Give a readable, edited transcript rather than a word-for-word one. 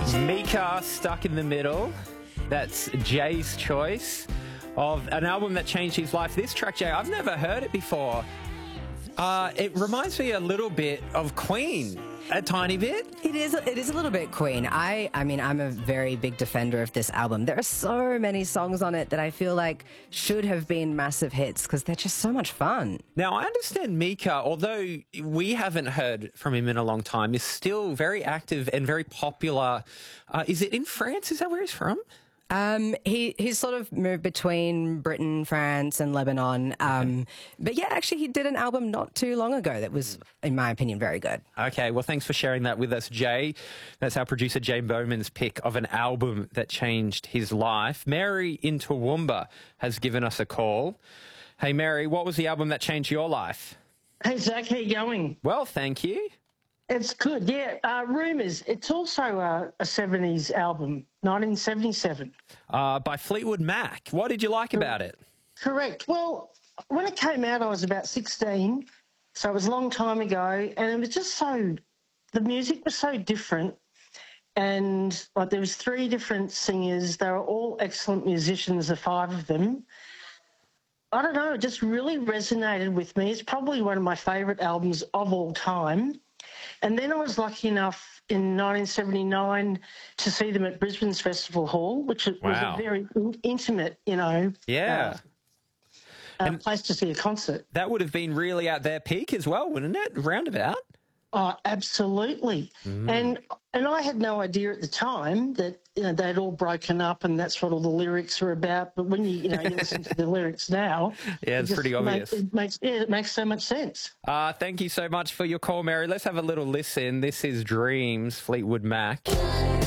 Mika, Stuck in the Middle. That's Jay's choice of an album that changed his life. This track, Jay, I've never heard it before. It reminds me a little bit of Queen, a tiny bit. It is a little bit Queen. I mean, I'm a very big defender of this album. There are so many songs on it that I feel like should have been massive hits because they're just so much fun. Now, I understand Mika, although we haven't heard from him in a long time, is still very active and very popular. Is it in France? Is that where he's from? He's sort of moved between Britain, France, and Lebanon. But yeah, actually, he did an album not too long ago that was, in my opinion, very good. Okay, well, thanks for sharing that with us, Jay. That's our producer, Jane Bowman's pick of an album that changed his life. Mary in Toowoomba has given us a call. Hey, Mary, what was the album that changed your life? Hey, Zach, how you going? Well, thank you. It's good, yeah. Rumours. It's also a 70s album, 1977. By Fleetwood Mac. What did you like about it? Correct. Well, when it came out, I was about 16, so it was a long time ago, and it was just the music was so different, and like there was 3 different singers. They were all excellent musicians, the 5 of them. I don't know, it just really resonated with me. It's probably one of my favourite albums of all time. And then I was lucky enough in 1979 to see them at Brisbane's Festival Hall, which was a very intimate, place to see a concert. That would have been really at their peak as well, wouldn't it? Roundabout. Oh, absolutely. And I had no idea at the time that they'd all broken up and that's what all the lyrics are about. But when you listen to the lyrics now, it's pretty obvious. It makes so much sense. Thank you so much for your call, Mary. Let's have a little listen. This is Dreams, Fleetwood Mac.